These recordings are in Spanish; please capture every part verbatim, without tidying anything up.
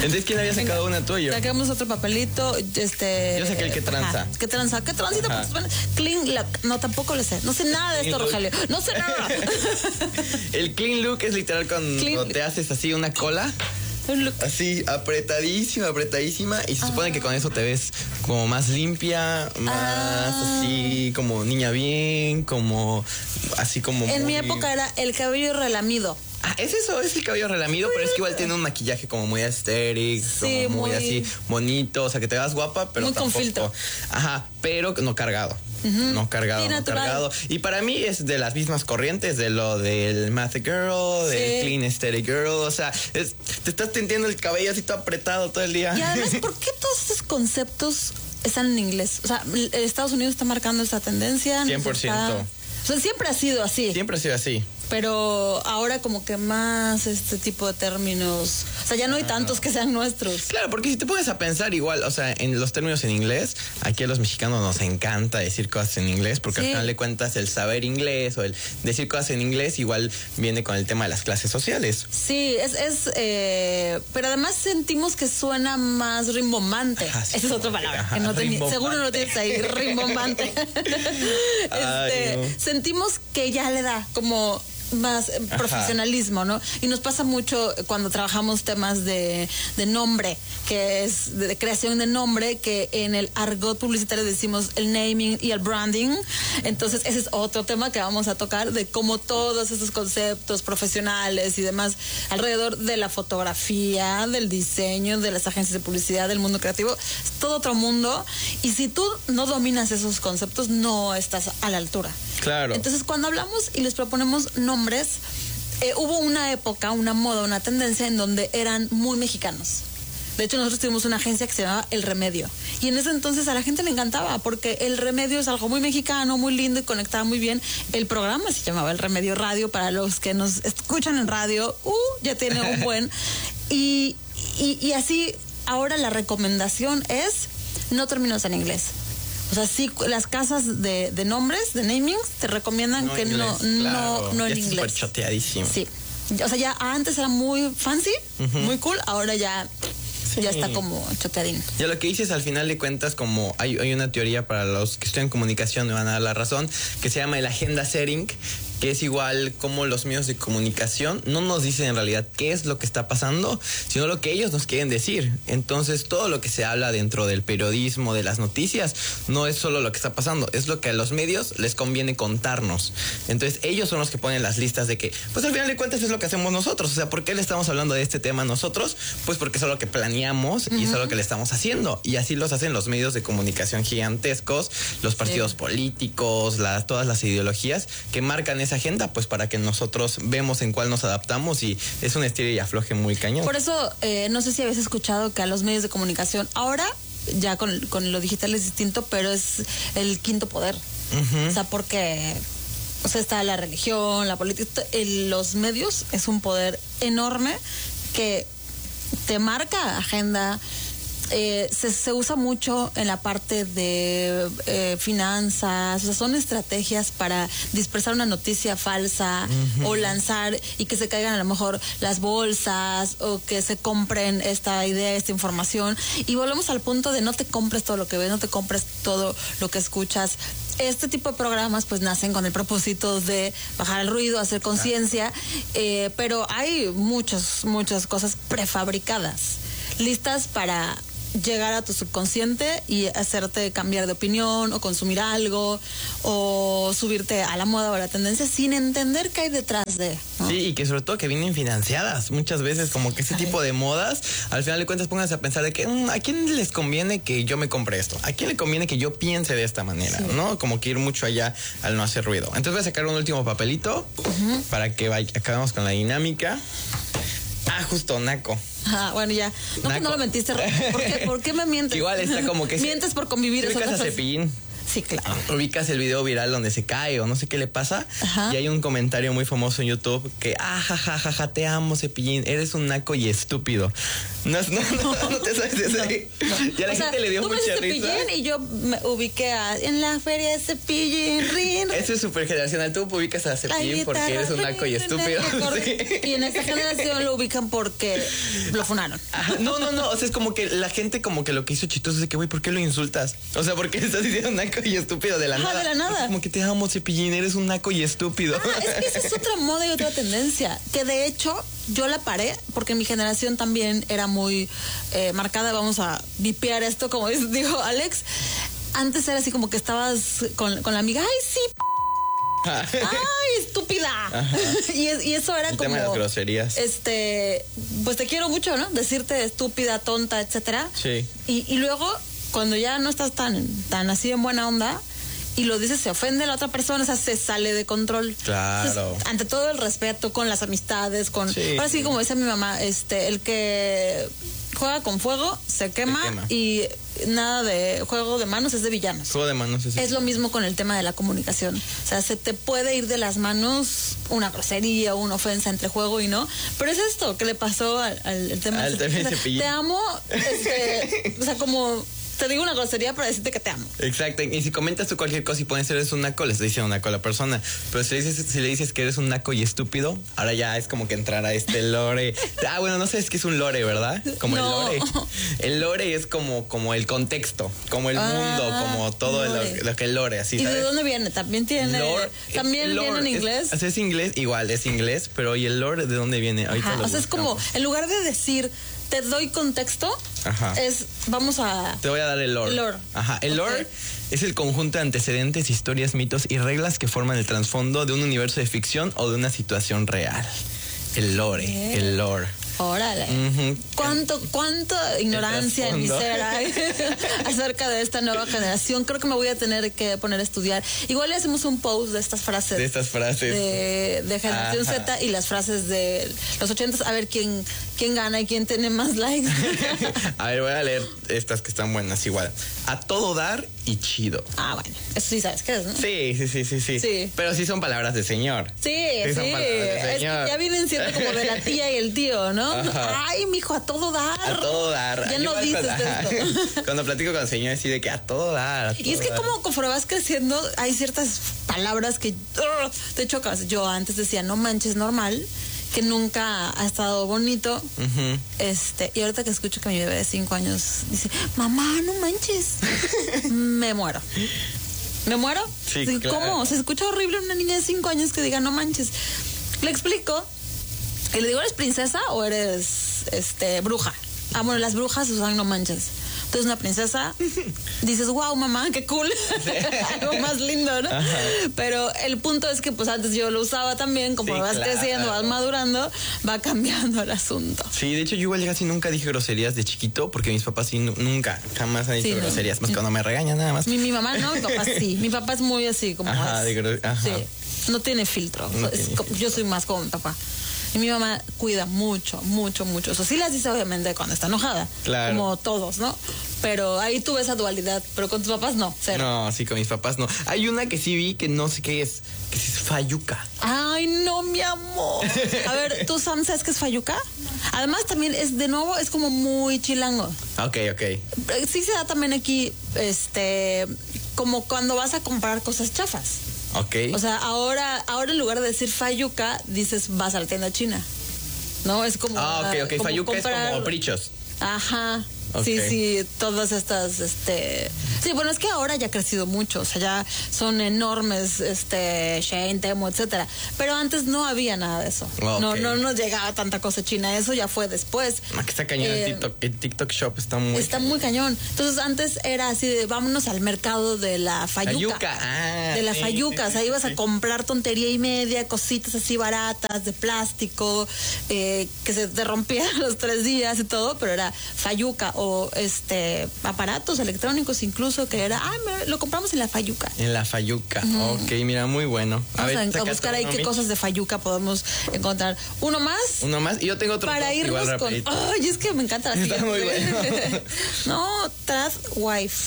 Entonces, ¿quién había sacado una tuya? Sacamos otro papelito, este... Yo saqué el que tranza. Ajá, ¿qué tranza? ¿Qué transita? Pues, clean look. No, tampoco le sé. No sé nada de esto, Rogelio. No sé nada. El clean look es literal cuando clean te haces así una cola. Así, apretadísima, apretadísima. Y se ah. supone que con eso te ves como más limpia, más ah. así como niña bien, como así como... En muy... mi época era el cabello relamido. Ah, es eso, es el cabello relamido, pero es que igual tiene un maquillaje como muy aesthetic, sí, como muy, muy así bonito, o sea que te veas guapa, pero muy tampoco. Con filtro. Ajá, pero no cargado. Uh-huh. No cargado, sí, no cargado. Y para mí es de las mismas corrientes de lo del Math Girl, sí. del Clean Aesthetic Girl. O sea, es, te estás tintiendo el cabello así todo apretado todo el día. Y además, ¿por qué todos estos conceptos están en inglés? O sea, Estados Unidos está marcando esta tendencia. cien por ciento. Está... O sea, siempre ha sido así. Siempre ha sido así. Pero ahora como que más este tipo de términos, o sea, ya no hay tantos que sean nuestros. Claro, porque si te pones a pensar igual, o sea, en los términos en inglés, aquí a los mexicanos nos encanta decir cosas en inglés, porque sí. al final de cuentas el saber inglés o el decir cosas en inglés igual viene con el tema de las clases sociales. Sí, es, es eh, pero además sentimos que suena más rimbombante. Ajá, sí, esa es otra palabra, ajá, que no te, seguro no tienes ahí, rimbombante. este, no. Sentimos que ya le da como... más Ajá. profesionalismo, ¿no? Y nos pasa mucho cuando trabajamos temas de, de nombre, que es de, de creación de nombre, que en el argot publicitario decimos el naming y el branding. Entonces ese es otro tema que vamos a tocar, de cómo todos esos conceptos profesionales y demás alrededor de la fotografía, del diseño, de las agencias de publicidad, del mundo creativo, es todo otro mundo. Y si tú no dominas esos conceptos, no estás a la altura. Claro. Entonces cuando hablamos y les proponemos nombres, Eh, hubo una época, una moda, una tendencia en donde eran muy mexicanos. De hecho, nosotros tuvimos una agencia que se llamaba El Remedio. Y en ese entonces a la gente le encantaba, porque El Remedio es algo muy mexicano, muy lindo y conectaba muy bien. El programa se llamaba El Remedio Radio, para los que nos escuchan en radio, uh, ya tiene un buen. Y, y, y así, ahora la recomendación es no términos en inglés. O sea, sí, las casas de, de nombres, de namings, te recomiendan no que inglés, no, claro. no, no en ya inglés. Súper choteadísimo. Sí. O sea, ya antes era muy fancy, uh-huh. muy cool, ahora ya, sí. ya está como choteadín. Ya lo que dices al final de cuentas, como hay, hay una teoría para los que estudian comunicación, me van a dar la razón, que se llama el agenda setting, que es igual como los medios de comunicación no nos dicen en realidad qué es lo que está pasando, sino lo que ellos nos quieren decir. Entonces todo lo que se habla dentro del periodismo, de las noticias, no es solo lo que está pasando, es lo que a los medios les conviene contarnos. Entonces ellos son los que ponen las listas de que, pues al final de cuentas es lo que hacemos nosotros. O sea, ¿por qué le estamos hablando de este tema nosotros? Pues porque es lo que planeamos y uh-huh. es lo que le estamos haciendo. Y así los hacen los medios de comunicación gigantescos, los partidos sí. políticos, la, todas las ideologías que marcan esa agenda, pues para que nosotros vemos en cuál nos adaptamos, y es un estilo y afloje muy cañón. Por eso, eh, no sé si habéis escuchado que a los medios de comunicación, ahora ya con, con lo digital es distinto, pero es el quinto poder. Uh-huh. O sea, porque o sea, está la religión, la política, el, los medios es un poder enorme que te marca agenda. Eh, se, se usa mucho en la parte de eh, finanzas, o sea, son estrategias para dispersar una noticia falsa uh-huh. o lanzar y que se caigan a lo mejor las bolsas, o que se compren esta idea, esta información, y volvemos al punto de no te compres todo lo que ves, no te compres todo lo que escuchas. Este tipo de programas pues nacen con el propósito de bajar el ruido, hacer conciencia, eh, pero hay muchas, muchas cosas prefabricadas, listas para llegar a tu subconsciente y hacerte cambiar de opinión o consumir algo o subirte a la moda o a la tendencia sin entender qué hay detrás de, ¿no? Sí, y que sobre todo que vienen financiadas muchas veces, como que ese Ay. tipo de modas, al final de cuentas pónganse a pensar de que mmm, ¿a quién les conviene que yo me compre esto? ¿A quién le conviene que yo piense de esta manera? Sí. ¿No? Como que ir mucho allá al no hacer ruido. Entonces voy a sacar un último papelito uh-huh. para que vaya, acabemos con la dinámica. Ah, justo, naco. Ah, bueno, ya. No, no lo mentiste. ¿Por qué, ¿Por qué me mientes? Igual está como que... Mientes por convivir. ¿Te ubicas a Cepillín? Sí, claro. Ubicas el video viral donde se cae o no sé qué le pasa. Ajá. Y hay un comentario muy famoso en YouTube que, ah, ja, ja, ja, ja, te amo, Cepillín, eres un naco y estúpido. No, no, no, no te sabes eso. No, no. Y a la o gente sea, le dio tú me mucha dices risa. Cepillín y yo me ubiqué a, en la feria de Cepillín, rin. Eso es súper generacional. Tú ubicas a Cepillín porque eres un naco y estúpido. Sí. Y en esta generación lo ubican porque lo funaron. Ajá, no, no, no. O sea, es como que la gente como que lo que hizo chistoso es de que, güey, ¿por qué lo insultas? O sea, ¿por qué estás diciendo naco y estúpido de la Ajá, nada? de la nada. Es como que te amo, Cepillín, eres un naco y estúpido. Ah, es que esa es otra moda y otra tendencia. Que de hecho yo la paré porque mi generación también era muy eh, marcada. Vamos a vipear esto, como dijo Alex. Antes era así como que estabas con, con la amiga. ¡Ay, sí! ¡Ay, estúpida! Y, es, y eso era el como. tema de las groserías. Este. Pues te quiero mucho, ¿no? Decirte estúpida, tonta, etcétera. Sí. Y, y luego, cuando ya no estás tan, tan así en buena onda. Y lo dices, se ofende a la otra persona, o sea, se sale de control. Claro. Entonces, ante todo el respeto, con las amistades, con... Sí. Ahora sí, como dice mi mamá, este, el que juega con fuego se quema, Se quema. y nada de juego de manos es de villanos. Juego de manos es Es lo mismo con el tema de la comunicación. O sea, se te puede ir de las manos una grosería o una ofensa entre juego y no. Pero es esto que le pasó al, al el tema Al del tema de o sea, Cepillín. te amo, este, o sea, como... Te digo una grosería para decirte que te amo. Exacto, y si comentas tú cualquier cosa y pueden ser eres un naco, le estás diciendo naco a la persona. Pero si le dices, si le dices que eres un naco y estúpido, ahora ya es como que entrar a este lore. Ah, bueno, no sabes qué es un lore, ¿verdad? Como No. el lore. El lore es como, como el contexto, como el Ah, mundo, como todo lore. lo, lo que el lore, así, ¿Y ¿sabes? de dónde viene? También tiene. Lore, También el viene lore en es- inglés. o sea, es inglés, igual, es inglés, pero ¿y el lore de dónde viene? Ahorita Ajá, lo o sea, es como, buscamos. en lugar de decir, te doy contexto, Ajá. es, vamos a... Te voy a dar el lore. El lore. Ajá. El Ok. lore es el conjunto de antecedentes, historias, mitos y reglas que forman el trasfondo de un universo de ficción o de una situación real. El lore, Bien. el lore. Órale. Ujú. ¿Cuánto, cuánta ignorancia en mi trasfondo. ser hay acerca de esta nueva generación? Creo que me voy a tener que poner a estudiar. Igual le hacemos un post de estas frases. De estas frases. De, de generación Ajá. Z y las frases de los ochentas. A ver quién, quién gana y quién tiene más likes. A ver, voy a leer estas que están buenas igual. A todo dar y chido. Ah, bueno. Eso sí sabes qué es, ¿no? Sí, sí, sí, sí, sí. Sí. Pero sí son palabras de señor. Sí, Sí, sí. son palabras de Es que señor. ya vienen siendo como de la tía y el tío, ¿no? Ajá. Ay, mijo, a todo dar. A todo dar. Ya Yo no igual dices cuando, ajá, esto. cuando platico con señores, así de que a todo dar. a Y es todo que dar. como conforme vas creciendo, hay ciertas palabras que ugh, te chocas. Yo antes decía, no manches, normal, que nunca ha estado bonito. Ujú. Este, y ahorita que escucho que mi bebé de cinco años dice, mamá, no manches, me muero. ¿Me muero? Sí, Así, claro. ¿Cómo? Se escucha horrible una niña de cinco años que diga, no manches. Le explico. Y le digo, ¿eres princesa o eres este bruja? Ah, bueno, las brujas usan no manches. Entonces una princesa, dices, wow, mamá, qué cool. Algo más lindo, ¿no? Ajá. Pero el punto es que pues antes yo lo usaba también, como Sí, vas claro. creciendo, vas madurando, va cambiando el asunto. Sí, de hecho yo igual casi nunca dije groserías de chiquito porque mis papás sí nu- nunca, jamás han dicho Sí, no. groserías, más cuando me regañan nada más. Mi, mi mamá no, mi papá sí. Mi papá es muy así, como Ajá, es. de gro- ajá. Sí, no tiene filtro. No Es tiene co- yo soy más como mi papá. Y mi mamá cuida mucho, mucho, mucho. Eso sí las dice obviamente cuando está enojada. Claro. Como todos, ¿no? Pero ahí tuve esa dualidad. Pero con tus papás no, cero. No, sí, con mis papás no. Hay una que sí vi que no sé qué es, que sí es fayuca. Ay, no, mi amor. A ver, ¿tú, Sam, sabes qué es fayuca? Además, también es, de nuevo, es como muy chilango. Ok, ok. Eh, Sí se da también aquí, este, como cuando vas a comprar cosas chafas. Ok. O sea, ahora, ahora en lugar de decir fayuca, dices vas a la tienda china. ¿No? Es como. ah, ok, ok. como Fayuca es comprar- como prichos. Ajá. Ok. Sí, sí, todas estas, este... Sí, bueno, es que ahora ya ha crecido mucho, o sea, ya son enormes, este, Shein, Temu, etcétera. Pero antes no había nada de eso. Ok. No, no nos llegaba tanta cosa china, eso ya fue después. Ah, que está cañón Eh, el TikTok. El TikTok Shop está muy. Está muy cañón. Entonces antes era así de vámonos al mercado de la fayuca. Fayuca, ah, de la sí, fayuca. sí, O sea, sí, ibas sí. a comprar tontería y media, cositas así baratas, de plástico, eh, que se te rompían los tres días y todo, pero era fayuca o este aparatos electrónicos incluso que era, ah, me- lo compramos en la fayuca. En la Fayuca. Ok, mira, muy bueno. Vamos a, a saca buscar tú ahí uno, qué Mitch. cosas de fayuca podemos encontrar. Uno más. Uno más. Y yo tengo otro Para post igual irnos con. rapidito. Ay, es que me encanta la Está siguiente. muy bueno. No, Trad Wife.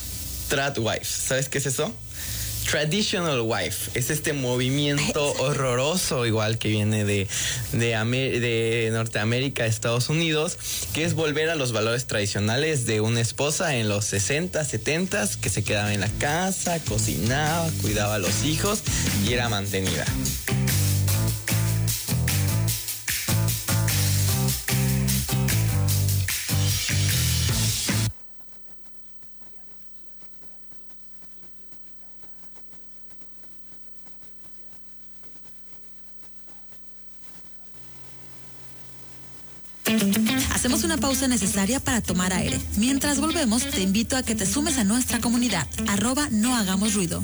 Trad Wife. ¿Sabes qué es eso? Traditional Wife. Es este movimiento horroroso, igual que viene de, de, Amer- de Norteamérica, Estados Unidos, que es volver a los valores tradicionales de una esposa en los sesenta, setenta, que se quedaba en la casa, cocinaba, cuidaba a los hijos y era mantenida. Hacemos una pausa necesaria para tomar aire. Mientras volvemos, te invito a que te sumes a nuestra comunidad. Arroba no hagamos ruido.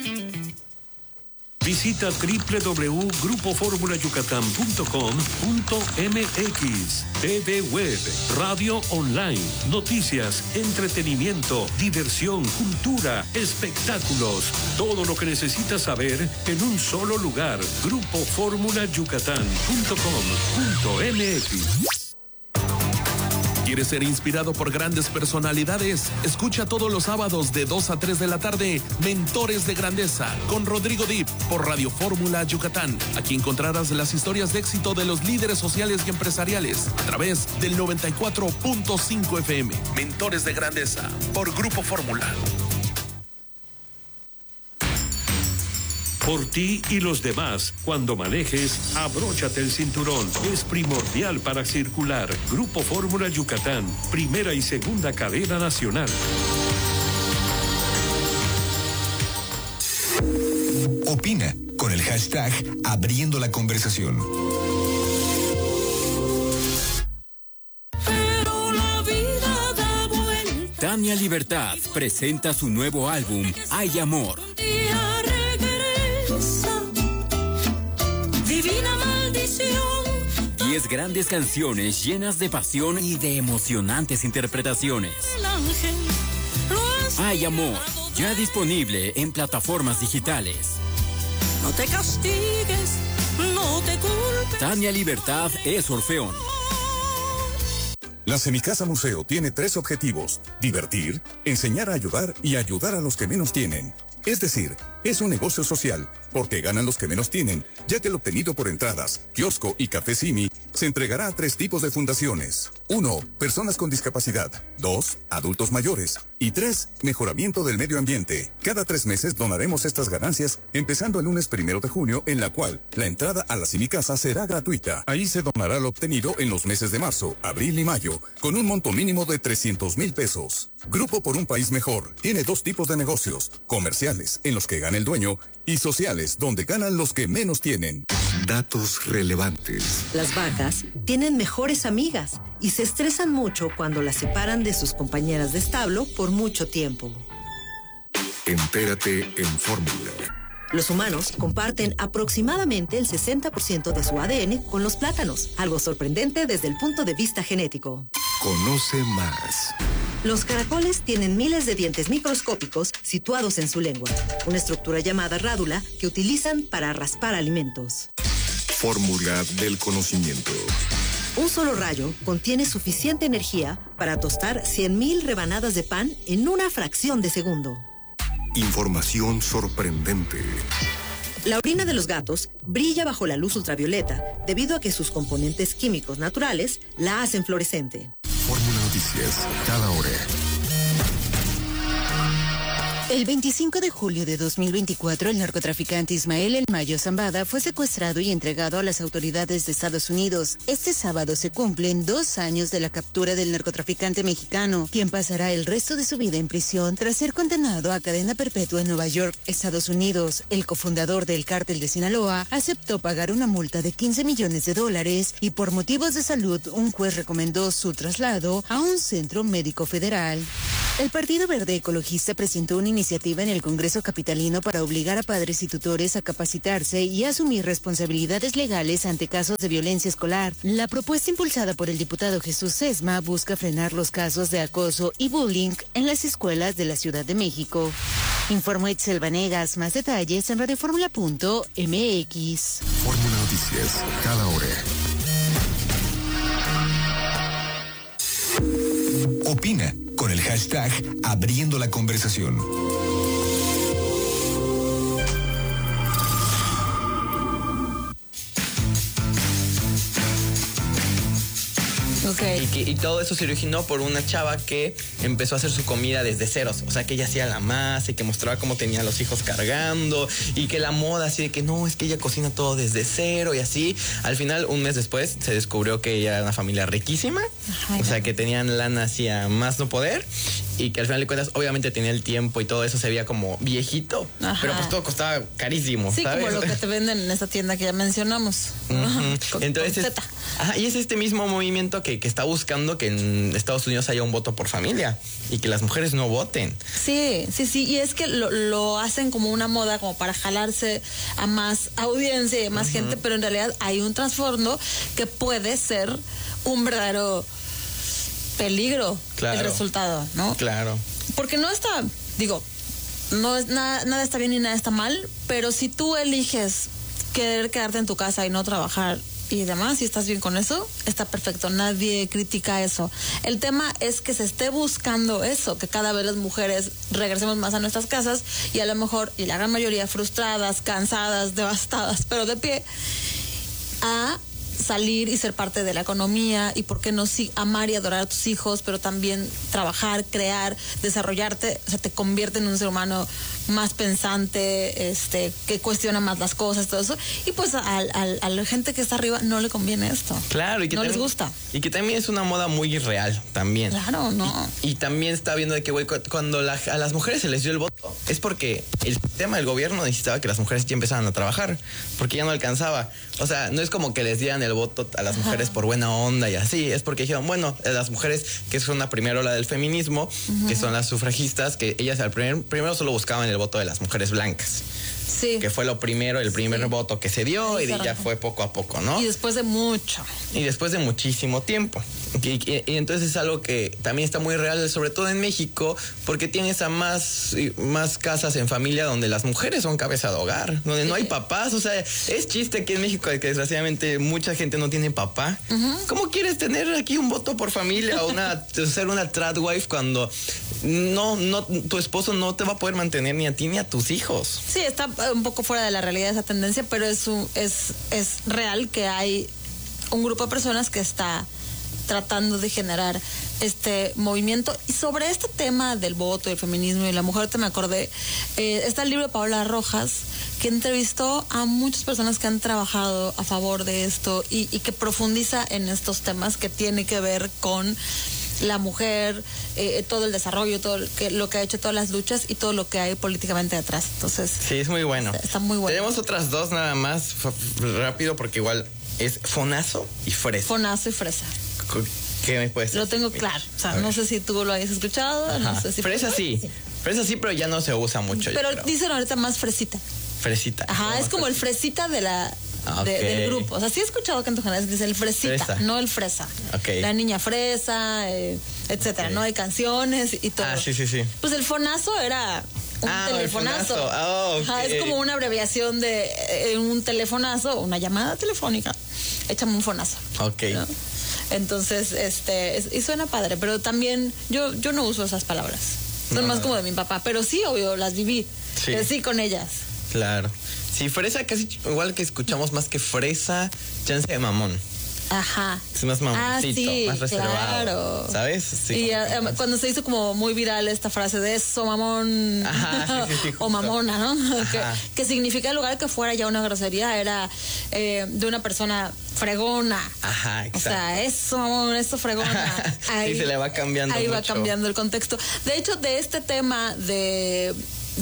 Visita doble u doble u doble u punto grupo fórmula yucatán punto com punto m x. T V Web, radio online, noticias, entretenimiento, diversión, cultura, espectáculos. Todo lo que necesitas saber en un solo lugar. grupo fórmula yucatán punto com punto m x. ¿Quieres ser inspirado por grandes personalidades? Escucha todos los sábados de dos a tres de la tarde Mentores de Grandeza con Rodrigo Dip por Radio Fórmula Yucatán. Aquí encontrarás las historias de éxito de los líderes sociales y empresariales a través del noventa y cuatro punto cinco F M. Mentores de Grandeza por Grupo Fórmula. Por ti y los demás, cuando manejes, abróchate el cinturón. Es primordial para circular. Grupo Fórmula Yucatán, primera y segunda cadena nacional. Opina con el hashtag Abriendo la Conversación. Pero la vida da vuelta. Tania Libertad presenta su nuevo álbum, Hay Amor. Divina maldición. Diez grandes canciones llenas de pasión y de emocionantes interpretaciones. El ángel lo Hay Amor, ya disponible en plataformas digitales. No te castigues, no te culpes. Tania Libertad es Orfeón. La Semicasa Museo tiene tres objetivos: divertir, enseñar a ayudar y ayudar a los que menos tienen. Es decir, es un negocio social, porque ganan los que menos tienen, ya que el obtenido por entradas, kiosco y café Simi se entregará a tres tipos de fundaciones. Uno, personas con discapacidad. Dos, adultos mayores. Y tres, mejoramiento del medio ambiente. Cada tres meses donaremos estas ganancias, empezando el lunes primero de junio, en la cual la entrada a la Semicasa será gratuita. Ahí se donará lo obtenido en los meses de marzo, abril y mayo, con un monto mínimo de trescientos mil pesos. Grupo por un País Mejor tiene dos tipos de negocios: comerciales, en los que gana el dueño, y sociales, donde ganan los que menos tienen. Datos relevantes. Las vacas tienen mejores amigas y se estresan mucho cuando las separan de sus compañeras de establo por mucho tiempo. Entérate en Fórmula. Los humanos comparten aproximadamente el sesenta por ciento de su A D N con los plátanos, algo sorprendente desde el punto de vista genético. Conoce más. Los caracoles tienen miles de dientes microscópicos situados en su lengua, una estructura llamada rádula que utilizan para raspar alimentos. Fórmula del conocimiento. Un solo rayo contiene suficiente energía para tostar cien mil rebanadas de pan en una fracción de segundo. Información sorprendente. La orina de los gatos brilla bajo la luz ultravioleta debido a que sus componentes químicos naturales la hacen fluorescente. Fórmula Noticias, cada hora. El veinticinco de julio de dos mil veinticuatro, el narcotraficante Ismael El Mayo Zambada fue secuestrado y entregado a las autoridades de Estados Unidos. Este sábado se cumplen dos años de la captura del narcotraficante mexicano, quien pasará el resto de su vida en prisión tras ser condenado a cadena perpetua en Nueva York, Estados Unidos. El cofundador del cártel de Sinaloa aceptó pagar una multa de quince millones de dólares y por motivos de salud un juez recomendó su traslado a un centro médico federal. El Partido Verde Ecologista presentó una iniciativa en el Congreso Capitalino para obligar a padres y tutores a capacitarse y a asumir responsabilidades legales ante casos de violencia escolar. La propuesta impulsada por el diputado Jesús Sesma busca frenar los casos de acoso y bullying en las escuelas de la Ciudad de México. Informó Itzel Vanegas. Más detalles en radioformula punto m x. Fórmula Noticias, cada hora. Opina con el hashtag Abriendo la Conversación. Okay. Y, que, y todo eso se originó por una chava que empezó a hacer su comida desde ceros. O sea, que ella hacía la masa y que mostraba cómo tenía a los hijos cargando. Y que la moda así de que no, es que ella cocina todo desde cero y así. Al final, un mes después, se descubrió que ella era una familia riquísima. Ajá, o sea, que tenían lana hacia más no poder. Y que al final de cuentas, obviamente tenía el tiempo y todo eso se veía como viejito. Ajá. Pero pues todo costaba carísimo, sí, ¿sabes? como lo que te venden en esa tienda que ya mencionamos. Uh-huh. con, Entonces, con ajá, y es este mismo movimiento que, que está buscando que en Estados Unidos haya un voto por familia y que las mujeres no voten. Sí, sí, sí. Y es que lo, lo hacen como una moda, como para jalarse a más audiencia y más uh-huh. gente, pero en realidad hay un trasfondo que puede ser un verdadero peligro, claro, el resultado, ¿no? Claro. Porque no está, digo, no es nada, nada está bien ni nada está mal, pero si tú eliges querer quedarte en tu casa y no trabajar y demás, si estás bien con eso, está perfecto, nadie critica eso. El tema es que se esté buscando eso, que cada vez las mujeres regresemos más a nuestras casas y a lo mejor, y la gran mayoría frustradas, cansadas, devastadas, pero de pie, a salir y ser parte de la economía y por qué no sí, amar y adorar a tus hijos, pero también trabajar, crear, desarrollarte, o sea, te convierte en un ser humano más pensante, este, que cuestiona más las cosas, todo eso, y pues a, a, a la gente que está arriba no le conviene esto. Claro, y que no también, les gusta. Y que también es una moda muy irreal también. Claro, no. Y, y también está viendo de que, güey, cuando la, a las mujeres se les dio el voto, es porque el sistema del gobierno necesitaba que las mujeres ya empezaran a trabajar, porque ya no alcanzaba. O sea, no es como que les dieran el voto a las mujeres Ajá. por buena onda y así, es porque dijeron, bueno, las mujeres que son la primera ola del feminismo, uh-huh. que son las sufragistas, que ellas al primer, primero solo buscaban el voto de las mujeres blancas. Sí. Que fue lo primero, el primer sí. voto que se dio Ahí y ya fue poco a poco, ¿no? Y después de mucho. Y después de muchísimo tiempo. Y, y, y entonces es algo que también está muy real, sobre todo en México, porque tienes a más, más casas en familia donde las mujeres son cabeza de hogar, donde sí. no hay papás. O sea, es chiste aquí en México que desgraciadamente mucha gente no tiene papá. Uh-huh. ¿Cómo quieres tener aquí un voto por familia o una, ser una tradwife cuando no, no, tu esposo no te va a poder mantener ni a ti ni a tus hijos? Sí, está un poco fuera de la realidad esa tendencia, pero es, un, es, es real que hay un grupo de personas que está tratando de generar este movimiento. Y sobre este tema del voto, el feminismo y la mujer, te me acordé, eh, está el libro de Paola Rojas, que entrevistó a muchas personas que han trabajado a favor de esto y, y que profundiza en estos temas que tiene que ver con la mujer, eh, todo el desarrollo, todo lo que, lo que ha hecho, todas las luchas y todo lo que hay políticamente detrás. Entonces, sí, es muy bueno. Está, está muy bueno. Tenemos otras dos nada más, f- rápido, porque igual es Fonazo y Fresa. Fonazo y Fresa. ¿Qué me puedes decir? Lo tengo claro. O sea, no sé si tú lo hayas escuchado. Ajá. No sé si Fresa sí. sí. Fresa sí, pero ya no se usa mucho. Pero dicen ahorita más Fresita. Fresita. Ajá, es como fresita. el Fresita de la... Okay. De, del grupo. O sea, sí he escuchado canto general que dice el fresita, fresa. No el fresa. Okay. La niña fresa, eh, etcétera. Okay. No hay canciones y todo. Ah, sí, sí, sí. Pues el fonazo era un ah, telefonazo. Oh, okay. Ajá, es como una abreviación de eh, un telefonazo, una llamada telefónica. Échame un fonazo. Ok. ¿No? Entonces, este, es, y suena padre, pero también yo, yo no uso esas palabras. Son no, más no. como de mi papá, pero sí, obvio, las viví. Sí. Crecí con ellas. Claro. Sí, fresa casi igual que escuchamos más que fresa, chance de mamón. Ajá. Es más mamoncito, ah, sí, más reservado. Claro. ¿Sabes? Sí, y a, a, cuando se hizo como muy viral esta frase de eso, mamón. Ajá, sí, sí, sí, o mamona, ¿no? Que, que significa en lugar que fuera ya una grosería, era eh, de una persona fregona. Ajá, exacto. O sea, eso, mamón, eso fregona. Ahí, sí, se le va cambiando Ahí mucho. va cambiando el contexto. De hecho, de este tema de...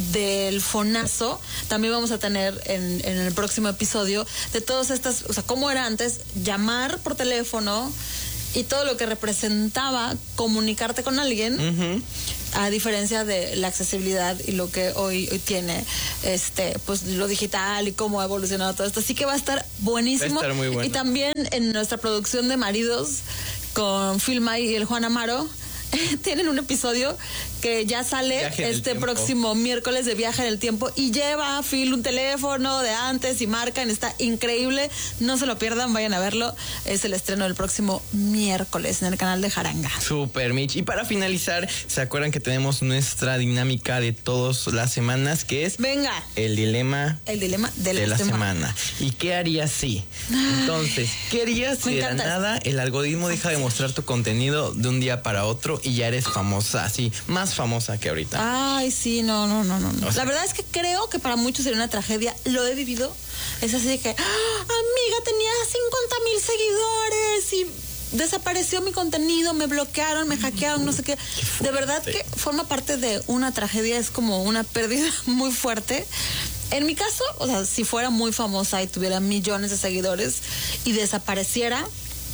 del fonazo, también vamos a tener en, en el próximo episodio de todas estas, o sea, cómo era antes llamar por teléfono y todo lo que representaba comunicarte con alguien, uh-huh. a diferencia de la accesibilidad y lo que hoy, hoy tiene este pues lo digital y cómo ha evolucionado todo esto. Así que va a estar buenísimo. Va a estar muy bueno. Y también en nuestra producción de Maridos con Phil May y el Juan Amaro tienen un episodio que ya sale Viaje en el este tiempo. próximo miércoles de Viaje en el Tiempo y lleva a Phil un teléfono de antes y marcan, está increíble, no se lo pierdan, vayan a verlo, es el estreno del próximo miércoles en el canal de Jaranga. Super, Mitch. Y para finalizar, ¿se acuerdan que tenemos nuestra dinámica de todas las semanas, que es Venga, el dilema el dilema de la, de la semana. semana? ¿Y qué harías si? Entonces, ¿qué harías Me si de la encanta. nada el algoritmo deja de mostrar tu contenido de un día para otro y ya eres famosa, así, más famosa que ahorita? Ay, sí, no, no, no, no. no. O sea- La verdad es que creo que para muchos sería una tragedia. Lo he vivido. Es así de que, ¡ah! Amiga, tenía cincuenta mil seguidores y desapareció mi contenido, me bloquearon, me hackearon, no sé qué. De verdad que forma parte de una tragedia, es como una pérdida muy fuerte. En mi caso, o sea, si fuera muy famosa y tuviera millones de seguidores y desapareciera,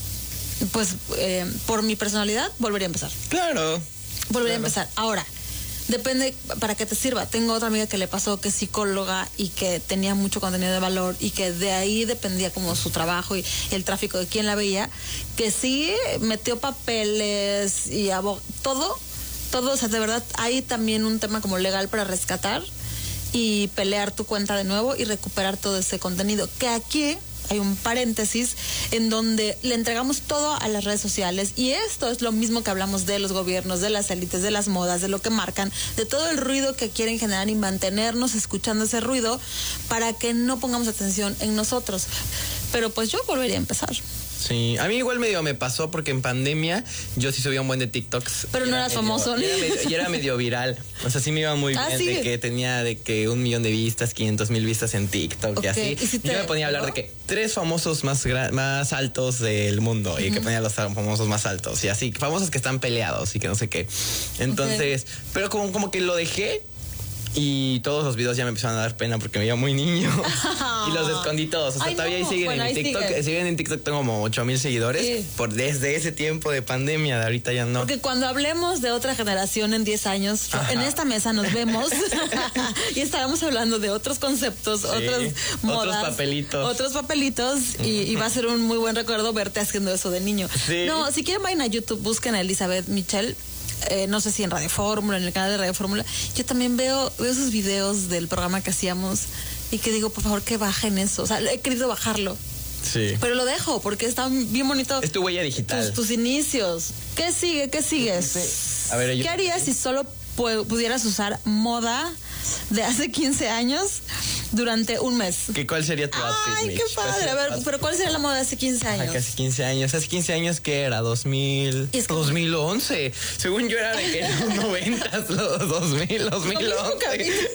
pues eh, por mi personalidad volvería a empezar. Claro. Volvería a Claro. empezar. Ahora, depende para qué te sirva. Tengo otra amiga que le pasó que es psicóloga y que tenía mucho contenido de valor y que de ahí dependía como su trabajo y el tráfico de quien la veía, que sí metió papeles y abog- todo, todo, o sea, de verdad hay también un tema como legal para rescatar y pelear tu cuenta de nuevo y recuperar todo ese contenido. Que aquí hay un paréntesis en donde le entregamos todo a las redes sociales y esto es lo mismo que hablamos de los gobiernos, de las élites, de las modas, de lo que marcan, de todo el ruido que quieren generar y mantenernos escuchando ese ruido para que no pongamos atención en nosotros. Pero pues yo volvería a empezar. Sí, a mí igual medio me pasó porque en pandemia yo sí subía un buen de TikToks. Pero Y no era eras medio- famoso. Y era, medio, y era medio viral. O sea, sí me iba muy Ah, bien ¿sí? de que tenía de que un millón de vistas, quinientos mil vistas en TikTok Ok, y así. ¿y si Y te yo me ponía a hablar pegó? de que tres famosos más gra- más altos del mundo y que ponía los famosos más altos y así, famosos que están peleados y que no sé qué. Entonces, pero como, como que lo dejé. Y todos los videos ya me empezaron a dar pena porque me veía muy niño. Y los escondí todos. O sea, Ay, todavía no. ahí siguen Bueno, en ahí mi TikTok. siguen. Siguen en TikTok, tengo como ocho mil seguidores. Sí. Por desde ese tiempo de pandemia, de ahorita ya no. Porque cuando hablemos de otra generación en diez años, Ajá. en esta mesa nos vemos y estaremos hablando de otros conceptos, otras modas, Otros papelitos. otros papelitos y, y va a ser un muy buen recuerdo verte haciendo eso de niño. Sí. No, si quieren vayan a YouTube, busquen a Elizabeth Michel. Eh, no sé si en Radio Fórmula, en el canal de Radio Fórmula. Yo también veo, veo esos videos del programa que hacíamos y que digo, por favor, que bajen eso. O sea, he querido bajarlo. Sí. Pero lo dejo porque está bien bonito. Es tu huella digital. Tus, tus inicios. ¿Qué sigue? ¿Qué sigues? A ver, yo- ¿Qué harías si solo pu- pudieras usar moda de hace quince años durante un mes? ¿Qué, ¿Cuál sería tu outfit, Ay, Mitch? qué ¿Cuál padre. sería A tu ver, outfit? pero ¿cuál sería la moda de hace quince Ajá, años? casi quince años. ¿Hace quince años qué era? ¿dos mil? Y es que- dos mil once. Según yo era de que los noventas, los dos mil, dos mil Lo mismo que a mí. once.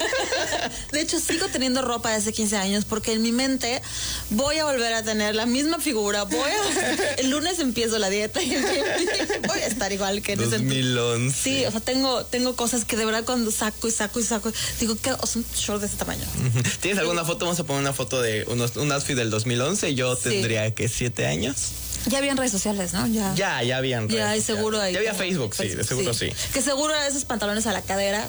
De hecho, sigo teniendo ropa de hace quince años porque en mi mente voy a volver a tener la misma figura. Voy a, el lunes empiezo la dieta y voy a estar igual que en ese entonces. dos mil once. Sí, o sea, tengo, tengo cosas que de verdad cuando saco y saco y saco, digo, ¿qué? O sea, un short de ese tamaño. Ujú. ¿Tienes alguna foto? Vamos a poner una foto de unos, un outfit del dos mil once. Yo Sí. tendría que siete años. Ya había en redes sociales, ¿no? Ya. Ya, ya habían. Ya, redes y seguro sociales. ahí. Ya había como Facebook, sí, de seguro sí. Que seguro eran esos pantalones a la cadera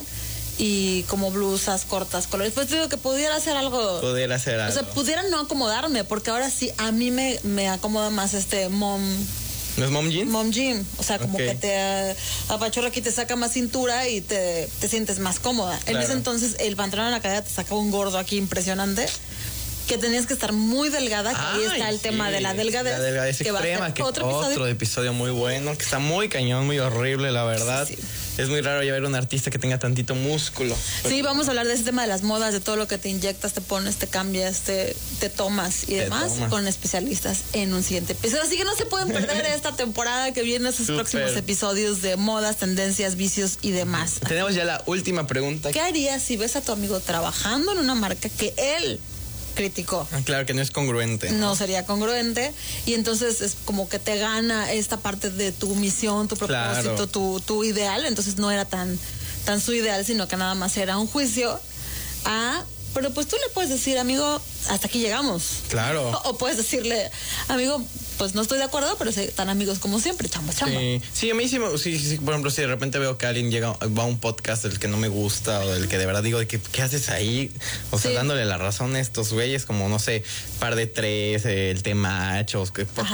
y como blusas cortas, colores. Pues digo que pudiera hacer algo. Poder hacer O algo. sea, pudiera no acomodarme, porque ahora sí, a mí me, me acomoda más este mom, ¿No es mom jean? mom jean. O sea, como Ok. que te eh, apachorra aquí, te saca más cintura y te, te sientes más cómoda. En Claro. ese entonces, el pantalón a la cadera te sacaba un gordo aquí impresionante. Que tenías que estar muy delgada, que ahí Ay, está el sí, tema de la delgadez. La delgadez que va a ser extrema, que otro otro episodio. episodio. muy bueno, que está muy cañón, muy horrible, la verdad. Sí, sí. Es muy raro ya ver un artista que tenga tantito músculo. Sí, vamos a hablar de ese tema de las modas, de todo lo que te inyectas, te pones, te cambias, te, te tomas y Te demás tomas. con especialistas en un siguiente episodio. Así que no se pueden perder esta temporada que viene, esos Súper. próximos episodios de modas, tendencias, vicios y demás. Tenemos ya la última pregunta. ¿Qué harías si ves a tu amigo trabajando en una marca que él criticó? Ah, claro que no es congruente. No sería congruente y entonces es como que te gana esta parte de tu misión, tu propósito, Claro. tu, tu ideal, entonces no era tan, tan su ideal, sino que nada más era un juicio a... Pero pues tú le puedes decir, amigo, hasta aquí llegamos. Claro. O, o puedes decirle, amigo, pues no estoy de acuerdo, pero sí, tan amigos como siempre, chamba, chamba. Sí, sí, a mí sí, me- sí, sí, por ejemplo, si de repente veo que alguien llega, va a un podcast del que no me gusta o del que de verdad digo, de que, ¿qué haces ahí? O sea, Sí. dándole la razón a estos güeyes como, no sé, par de tres, el tema, o que, por